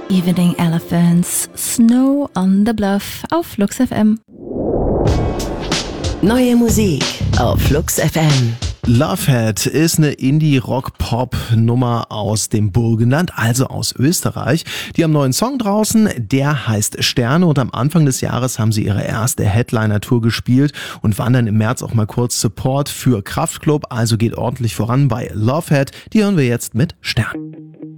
Evening Elephants, Snow on the Bluff auf Flux FM. Neue Musik auf Flux FM. Lovehead ist eine Indie-Rock-Pop-Nummer aus dem Burgenland, also aus Österreich. Die haben einen neuen Song draußen, der heißt Sterne, und am Anfang des Jahres haben sie ihre erste Headliner-Tour gespielt und waren dann im März auch mal kurz Support für Kraftklub, also geht ordentlich voran bei Lovehead. Die hören wir jetzt mit Stern.